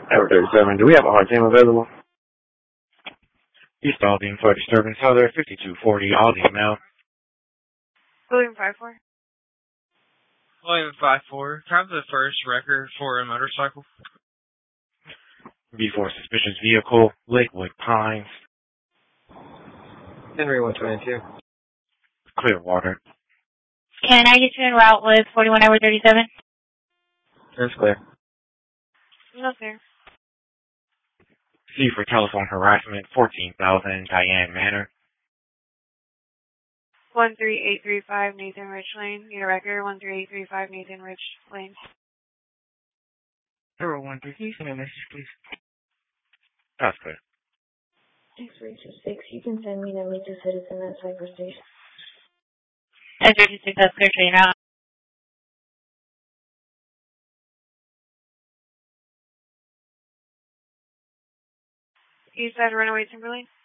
Tower 37, do we have a hard team available? East Aldine for disturbance, Heather, 5240 Aldine now. William 5-4. William 5-4. Can I have the first record for a motorcycle? B4 suspicious vehicle, Lakewood Pines. Henry 122. Clearwater. Can I get you en route with 41 hour 37? That's clear. No, sir. C for telephone harassment, 14,000 Diane Manor. 13835 Nathan Rich Lane. Need a record, 13835 Nathan Rich Lane. 013, can you send a message, please? That's clear. X-ray 6, you can send me that major citizen at Cyber Station. X-ray 6, that's clear, train out. East side runaway Timberlane.